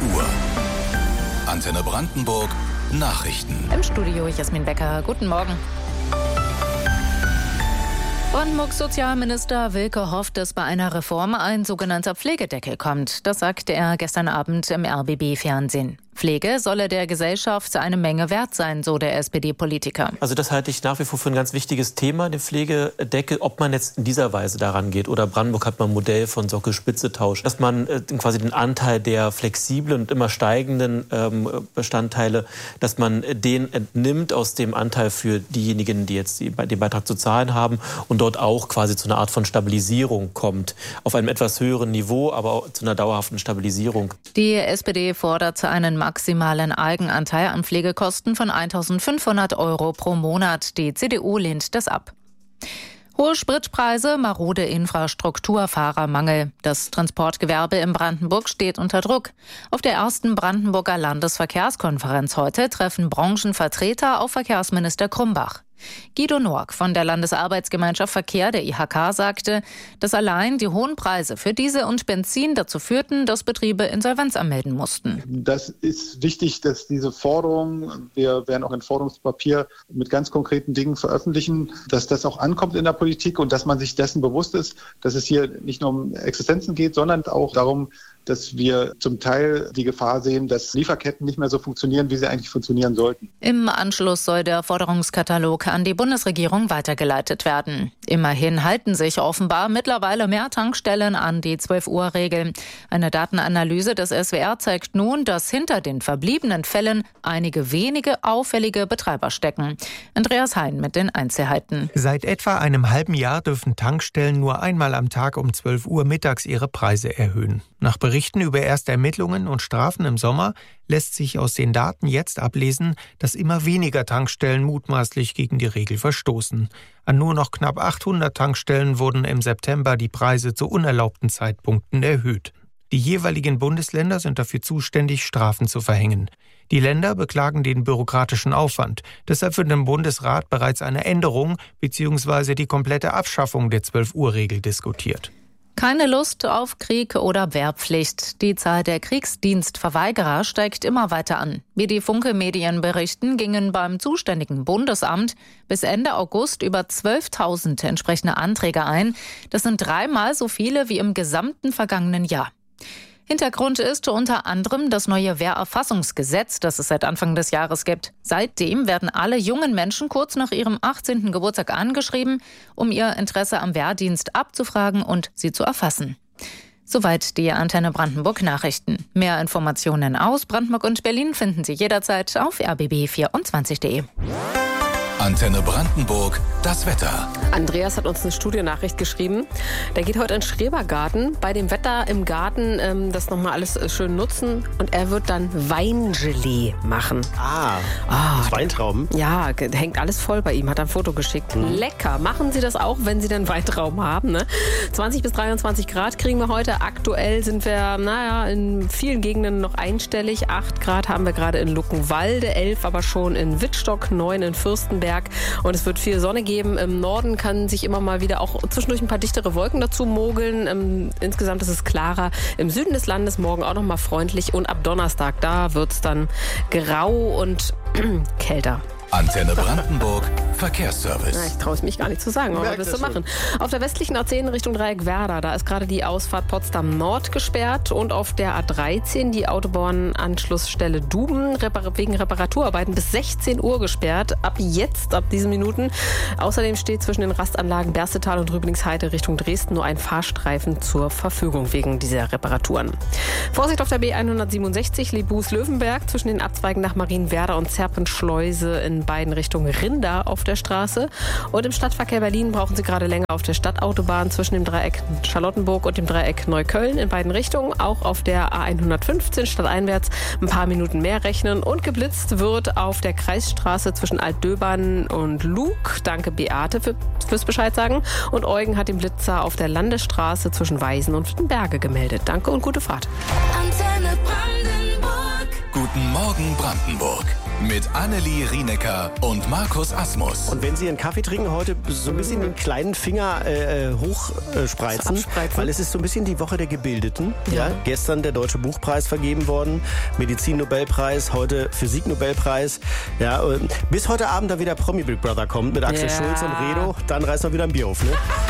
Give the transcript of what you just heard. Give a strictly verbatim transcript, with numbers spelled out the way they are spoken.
Uhr. Antenne Brandenburg Nachrichten. Im Studio Jasmin Becker. Guten Morgen. Brandenburgs Sozialminister Wilke hofft, dass bei einer Reform ein sogenannter Pflegedeckel kommt. Das sagte er gestern Abend im R B B-Fernsehen. Pflege solle der Gesellschaft eine Menge wert sein, so der S P D-Politiker. Also das halte ich nach wie vor für ein ganz wichtiges Thema, den Pflegedeckel, ob man jetzt in dieser Weise daran geht. Oder Brandenburg hat mal ein Modell von Sockel-Spitze-Tausch, dass man äh, quasi den Anteil der flexiblen und immer steigenden ähm, Bestandteile, dass man den entnimmt aus dem Anteil für diejenigen, die jetzt die, den Beitrag zu zahlen haben und dort auch quasi zu einer Art von Stabilisierung kommt. Auf einem etwas höheren Niveau, aber auch zu einer dauerhaften Stabilisierung. Die S P D fordert einen maximalen Eigenanteil an Pflegekosten von eintausendfünfhundert Euro pro Monat. Die C D U lehnt das ab. Hohe Spritpreise, marode Infrastruktur, Fahrermangel. Das Transportgewerbe in Brandenburg steht unter Druck. Auf der ersten Brandenburger Landesverkehrskonferenz heute treffen Branchenvertreter auf Verkehrsminister Krumbach. Guido Nork von der Landesarbeitsgemeinschaft Verkehr, der I H K, sagte, dass allein die hohen Preise für Diesel und Benzin dazu führten, dass Betriebe Insolvenz anmelden mussten. Das ist wichtig, dass diese Forderungen, wir werden auch ein Forderungspapier mit ganz konkreten Dingen veröffentlichen, dass das auch ankommt in der Politik und dass man sich dessen bewusst ist, dass es hier nicht nur um Existenzen geht, sondern auch darum, dass wir zum Teil die Gefahr sehen, dass Lieferketten nicht mehr so funktionieren, wie sie eigentlich funktionieren sollten. Im Anschluss soll der Forderungskatalog an die Bundesregierung weitergeleitet werden. Immerhin halten sich offenbar mittlerweile mehr Tankstellen an die zwölf-Uhr-Regel. Eine Datenanalyse des S W R zeigt nun, dass hinter den verbliebenen Fällen einige wenige auffällige Betreiber stecken. Andreas Hein mit den Einzelheiten. Seit etwa einem halben Jahr dürfen Tankstellen nur einmal am Tag um zwölf Uhr mittags ihre Preise erhöhen. Nach Berichten über erste Ermittlungen und Strafen im Sommer lässt sich aus den Daten jetzt ablesen, dass immer weniger Tankstellen mutmaßlich gegen die Regel verstoßen. An nur noch knapp achthundert Tankstellen wurden im September die Preise zu unerlaubten Zeitpunkten erhöht. Die jeweiligen Bundesländer sind dafür zuständig, Strafen zu verhängen. Die Länder beklagen den bürokratischen Aufwand. Deshalb wird im Bundesrat bereits eine Änderung bzw. die komplette Abschaffung der zwölf-Uhr-Regel diskutiert. Keine Lust auf Krieg oder Wehrpflicht. Die Zahl der Kriegsdienstverweigerer steigt immer weiter an. Wie die Funke-Medien berichten, gingen beim zuständigen Bundesamt bis Ende August über zwölftausend entsprechende Anträge ein. Das sind dreimal so viele wie im gesamten vergangenen Jahr. Hintergrund ist unter anderem das neue Wehrerfassungsgesetz, das es seit Anfang des Jahres gibt. Seitdem werden alle jungen Menschen kurz nach ihrem achtzehnten Geburtstag angeschrieben, um ihr Interesse am Wehrdienst abzufragen und sie zu erfassen. Soweit die Antenne Brandenburg Nachrichten. Mehr Informationen aus Brandenburg und Berlin finden Sie jederzeit auf r b b vierundzwanzig punkt de. Antenne Brandenburg, das Wetter. Andreas hat uns eine Studienachricht geschrieben. Der geht heute in den Schrebergarten. Bei dem Wetter im Garten ähm, das nochmal alles schön nutzen. Und er wird dann Weingelee machen. Ah, oh, Weintrauben? Ja, hängt alles voll bei ihm. Hat er ein Foto geschickt. Mhm. Lecker. Machen Sie das auch, wenn Sie dann Weintrauben haben. Ne? zwanzig bis dreiundzwanzig Grad kriegen wir heute. Aktuell sind wir, naja, in vielen Gegenden noch einstellig. acht Grad haben wir gerade in Luckenwalde, elf aber schon in Wittstock, neun in Fürstenberg. Und es wird viel Sonne geben. Im Norden kann sich immer mal wieder auch zwischendurch ein paar dichtere Wolken dazu mogeln. Ähm, insgesamt ist es klarer. Im Süden des Landes morgen auch noch mal freundlich. Und ab Donnerstag, da wird es dann grau und kälter. Antenne Brandenburg, Verkehrsservice. Ja, ich traue es mich gar nicht zu sagen, aber was willst du machen? Auf der westlichen A zehn Richtung Dreieck Werder, da ist gerade die Ausfahrt Potsdam Nord gesperrt und auf der A dreizehn die Autobahnanschlussstelle Duben repar- wegen Reparaturarbeiten bis sechzehn Uhr gesperrt. Ab jetzt, ab diesen Minuten. Außerdem steht zwischen den Rastanlagen Berstetal und Rüblingsheide Richtung Dresden nur ein Fahrstreifen zur Verfügung wegen dieser Reparaturen. Vorsicht auf der B hundertsiebenundsechzig Lebus-Löwenberg zwischen den Abzweigen nach Marienwerder und Zerpenschleuse in beiden Richtungen Rinder auf der Straße. Und im Stadtverkehr Berlin brauchen Sie gerade länger auf der Stadtautobahn zwischen dem Dreieck Charlottenburg und dem Dreieck Neukölln in beiden Richtungen. Auch auf der A hundertfünfzehn stadteinwärts ein paar Minuten mehr rechnen. Und geblitzt wird auf der Kreisstraße zwischen Altdöbern und Lug. Danke Beate für, fürs Bescheid sagen. Und Eugen hat den Blitzer auf der Landesstraße zwischen Weisen und Wittenberge gemeldet. Danke und gute Fahrt. Antenne Brandenburg. Guten Morgen Brandenburg. Mit Annelie Rienecker und Markus Asmus. Und wenn Sie einen Kaffee trinken, heute so ein bisschen den kleinen Finger äh, hochspreizen, äh, weil es ist so ein bisschen die Woche der Gebildeten. Ja. Ja? Gestern der Deutsche Buchpreis vergeben worden, Medizin-Nobelpreis, heute Physik-Nobelpreis. Ja, bis heute Abend dann wieder Promi Big Brother kommt mit Axel yeah. Schulz und Redo, dann reißen wir wieder ein Bier auf. Ne?